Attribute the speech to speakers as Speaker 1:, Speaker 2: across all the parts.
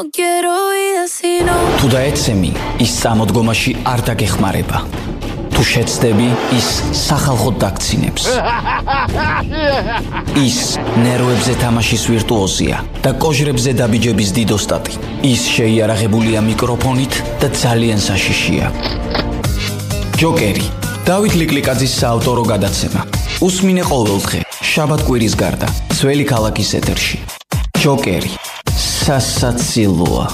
Speaker 1: თუ დაეცემი, ის წამოდგომაში არ დაგეხმარება. თუ შეცდები, ის სახალხოდ დაგცინებს. ის ნერვებზე თამაშის ვირტუოზია და კოჟრებზე დაბიჯების დიდოსტატი. ის შეიარაღებულია მიკროფონით და ძალიან საშიშია. ჯოკერი, დავით ლიკლიკაძის საავტორო გადაცემა. უსმინე ყოველდღე, შაბათ-კვირის გარდა, ძველი ქალაქის ეთერში. ჯოკერი, სასაცილოა.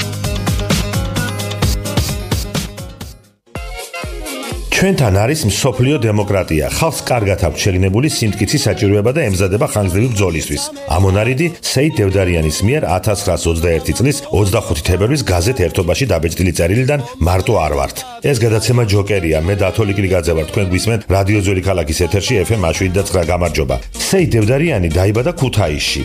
Speaker 2: ჩვენთან არის მსოფლიო დემოკრატია. ხალხს კარგად აქვს შეგნებული სიმტკიცის საჭიროება და ემზადება ხანგრძლივი ბრძოლისთვის. ამონარიდი სეით დევდარიანის მიერ 1921 წლის 25 თებერვლის გაზეთ ერთობაში დაბეჭდილი წერილიდან მარტო არ ვართ. ეს გადაცემა ჯოკერია. მე დათო ლიკლიკაძე ვარ. თქვენ გვისმენთ რადიო ძველი ქალაქის ეთერში FM 7.9. გამარჯობა. სეით დევდარიანი დაიბადა ქუთაისში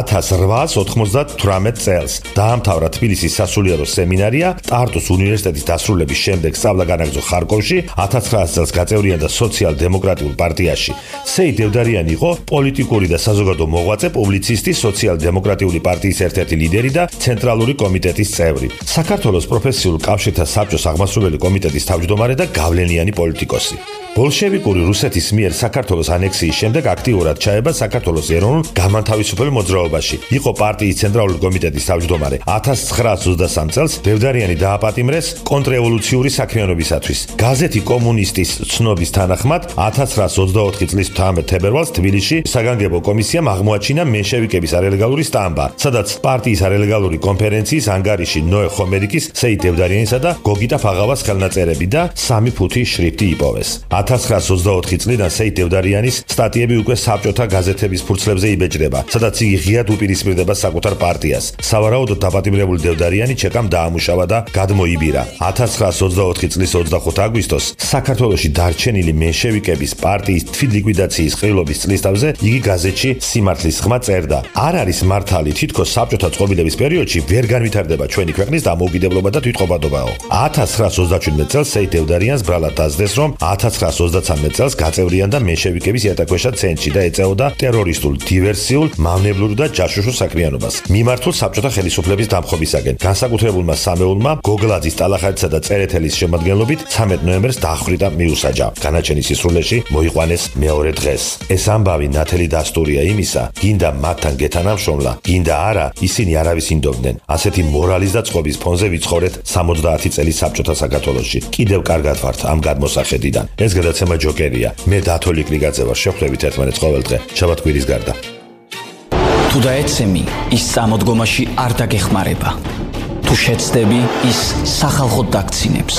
Speaker 2: 1898 წელს. დაამთავრა თბილისის სასულიერო სემინარია, ტარტუს უნივერსიტეტის დასრულების შემდეგ სწავლა განაგრძო ხარკოვში. 1900 წელს გაწევრიანდა სოციალ-დემოკრატიულ პარტიაში. სეით დევდარიანი იყო პოლიტიკური და საზოგადო მოღვაწე, პუბლიცისტი, სოციალ-დემოკრატიული პარტიის ერთ-ერთი ლიდერი და ცენტრალური კომიტეტის წევრი. საქართველოს პროფესიულ კავშირთა საბჭოს აღმასრულებელი კომიტეტის თავმჯდომარე და გავლენიანი პოლიტიკოსი. ბოლშევიკური რუსეთის მიერ საქართველოს ანექსიის შემდეგ აქტიურად ჩაება საქართველოს ეროვნულ გამანთავისუფლებელ მოძრაობაში. იყო პარტიის ცენტრალური კომიტეტის თავმჯდომარე. 1923 წელს დევდარიანი დააპატიმრეს კონტრრევოლუციური საქმიანობისათვის. გაზეთი კომუნისტის ცნობის თანახმად 1924 წლის 18 თებერვალს თბილისში საგანგებო კომისიამ აღმოაჩინა მენშევიკების არალეგალური სტამბა, სადაც პარტიის არალეგალური კონფერენციის ანგარიში ნოე ხომერიკის, სეით დევდარიანისა და გოგიტა ფაღავას ხელნაწერები და 3 ფუთი შრიფტი იპოვეს. 1924 წლიდან სეით დევდარიანის სტატიები უკვე საბჭოთა გაზეთების ფურცლებზე იბეჭდება, სადაც იგი ღიად უპირისპირდება საკუთარ პარტიას. სავარაუდოდ დაპატიმრებული დევდარიანი ჩეკამ დაამუშავა და გადმოიბირა. 1924 წლის 25 აგვისტოს საქართველოში დარჩენილი მენშევიკების პარტიის თვითლიკვიდაციის ყრილობის წლისთავზე იგი გაზეთში სიმართლის ხმა წერდა. არ არის მართალი, თითქოს საბჭოთა წყობილების პერიოდში ვერ განვითარდება ჩვენი ქვეყნის დამოუკიდებლობა და თვითყოფადობაო. 1927 წელს სეით დევდარიანს ბრალად დასდეს, რომ 1933 წელს გაწევრიანდა მენშევიკების იატაკქვეშა ცენტრში და ეწეოდა ტერორისტულ, დივერსიულ, მავნებლურ და ჯაშუშურ საქმიანობას. მიმართულ საბჭოთა ხელისუფლების დამხობისაგან. განსაკუთრებულმა სამეულმა გოგლაძის, ტალახაძისა და წერეთელის შემადგენლობით 13 ნოემბერს დაახვრიტა მიუსაჯა. განაჩენის სისრულეში მოიყვანეს მეორე დღეს. ეს ამბავი ნათელი დასტურია იმისა, გინდა მათთან გეთანამშრომლა, გინდა არა, ისინი არავის ინდობდნენ. ასეთი მორალის და წყობის ფონზე ვიცხოვრეთ 70 წელი საბჭოთა საქართველოში. კიდევ კარგად ვართ ამ გადმოსახედიდან. ეს გადაცემა ჯოკერია. მე დათო ლიკლიკაძე ვარ. შევხვდებით ერთმანეთს ყოველდღე, შაბათ-კვირის გარდა.
Speaker 1: თუ დაეცემი, ის წამოდგომაში არ დაგეხმარება. თუ შეცდები, ის სახალხოდ დაგცინებს.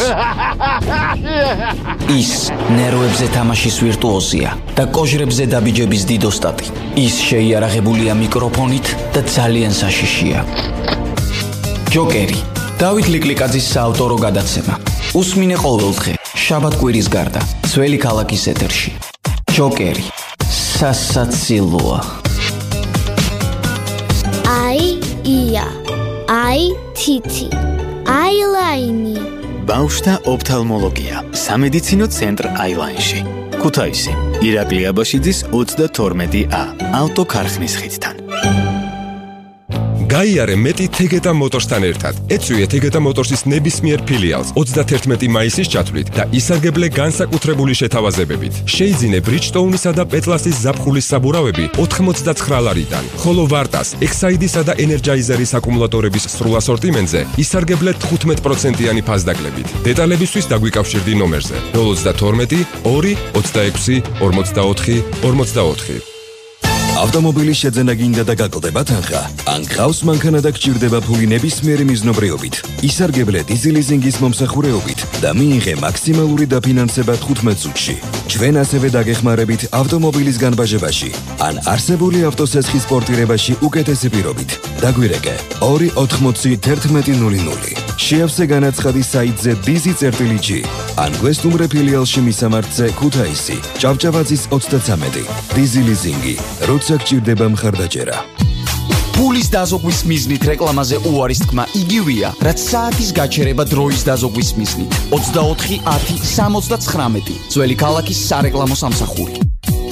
Speaker 1: ის ნერვებზე თამაშის ვირტუოზია და კოჟრებზე დაბიჯების დიდოსტატი. ის შეიარაღებულია მიკროფონით და ძალიან საშიშია. ჯოკერი, დავით ლიკლიკაძის საავტორო გადაცემა. უსმინე ყოველდღე, შაბათ-კვირის გარდა, ძველი ქალაქის ეთერში. ჯოკერი, სასაცილოა.
Speaker 3: ია, თითი, აილაინი.
Speaker 4: ბავშვთა ოფთალმოლოგია, სამედიცინო ცენტრ აილაინში. ქუთაისი, ირაკლი აბაშიძის 32A, ავტოქარხნის ხიდთან.
Speaker 5: გაიარე მეტი თეგეტა მოტორსთან ერთად. ეწვიე თეგეტა მოტორსის ნებისმიერ ფილიალს 31 მაისის ჩათვლით და ისარგებლე განსაკუთრებული შეთავაზებებით. შეიძინე ბრიჯტოუნისა და პეტლასის ზაფხულის საბურავები 99 ლარიდან, ხოლო ვარტას, ექსაიდისა და ენერჯაიზერის აკუმულატორების სრულ ასორტიმენტზე ისარგებლე 15%-იანი ფასდაკლებით. დეტალებისთვის დაგვიკავშირდი ნომერზე 032 2 26 44 44.
Speaker 6: ავტომობილის შეძენა გინდა და გაკლდება თანხა? ან გყავს მანქანა და გჭირდება ფული ნებისმიერი მიზნობრიობით? ისარგებლე დიზელიზინგის მომსახურეობით და მიიღე მაქსიმალური დაფინანსება 15 წუთში. ჩვენ ასევე დაგეხმარებით ავტომობილის განბაჟებაში ან არსებული ავტოსესხის პორტირებაში უკეთესი პირობით. დაგვირეკე 280 შეავსე განაცხადი საიტზე dizi.g ან გვესტუმრე ფილიალში მისამართზე ქუთაისი, ჭავჭავაძის 33. დიზელიზინგი, როცა გჭირდება მხარდაჭერა.
Speaker 1: ფულის დაზოგვის მიზნით რეკლამაზე უარის თქმა იგივეა, რაც საათის გაჩერება დროის დაზოგვის მიზნით. 24 10 79 ძველი ქალაქის სარეკლამო სამსახური.